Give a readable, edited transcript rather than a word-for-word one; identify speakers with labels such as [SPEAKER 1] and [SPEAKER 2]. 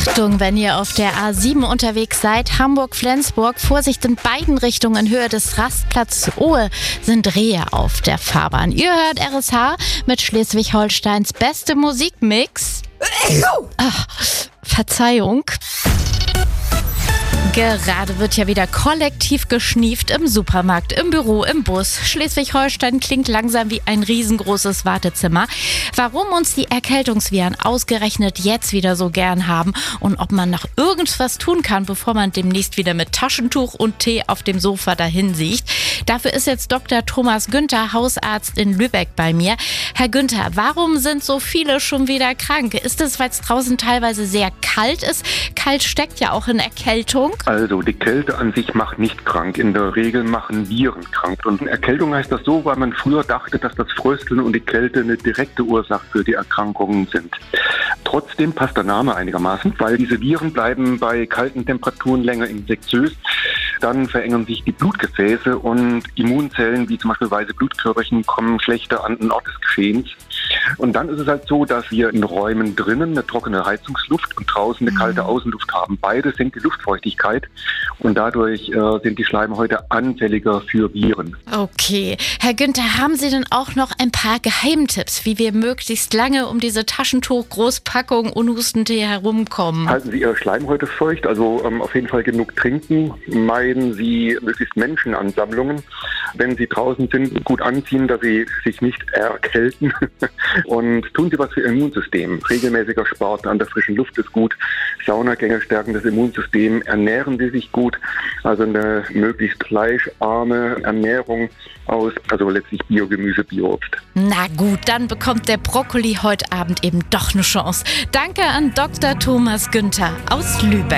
[SPEAKER 1] Achtung, wenn ihr auf der A7 unterwegs seid, Hamburg-Flensburg, Vorsicht in beiden Richtungen in Höhe des Rastplatzes Ohe sind Rehe auf der Fahrbahn. Ihr hört RSH mit Schleswig-Holsteins beste Musikmix. Ach, Verzeihung. Gerade wird ja wieder kollektiv geschnieft im Supermarkt, im Büro, im Bus. Schleswig-Holstein klingt langsam wie ein riesengroßes Wartezimmer. Warum uns die Erkältungsviren ausgerechnet jetzt wieder so gern haben und ob man noch irgendwas tun kann, bevor man demnächst wieder mit Taschentuch und Tee auf dem Sofa dahin sieht. Dafür ist jetzt Dr. Thomas Günther, Hausarzt in Lübeck, bei mir. Herr Günther, warum sind so viele schon wieder krank? Ist es, weil es draußen teilweise sehr kalt ist? Kalt steckt ja auch in Erkältung.
[SPEAKER 2] Also die Kälte an sich macht nicht krank. In der Regel machen Viren krank. Und Erkältung heißt das so, weil man früher dachte, dass das Frösteln und die Kälte eine direkte Ursache für die Erkrankungen sind. Trotzdem passt der Name einigermaßen, weil diese Viren bleiben bei kalten Temperaturen länger infektiös. Dann verengen sich die Blutgefäße und Immunzellen, wie zum Beispiel weiße Blutkörperchen, kommen schlechter an den Ort des Geschehens. Und dann ist es halt so, dass wir in Räumen drinnen eine trockene Heizungsluft und draußen eine kalte Außenluft haben. Beide senkt die Luftfeuchtigkeit und dadurch sind die Schleimhäute anfälliger für Viren.
[SPEAKER 1] Okay. Herr Günther, haben Sie denn auch noch ein paar Geheimtipps, wie wir möglichst lange um diese Taschentuch-Großpackung und Hustentee herumkommen?
[SPEAKER 2] Halten Sie Ihre Schleimhäute feucht, also auf jeden Fall genug trinken. Meiden Sie möglichst Menschenansammlungen. Wenn Sie draußen sind, gut anziehen, dass Sie sich nicht erkälten. Und tun Sie was für Ihr Immunsystem. Regelmäßiger Sport an der frischen Luft ist gut. Saunagänge stärken das Immunsystem. Ernähren Sie sich gut. Also eine möglichst fleischarme Ernährung aus, also letztlich Biogemüse, Bioobst.
[SPEAKER 1] Na gut, dann bekommt der Brokkoli heute Abend eben doch eine Chance. Danke an Dr. Thomas Günther aus Lübeck.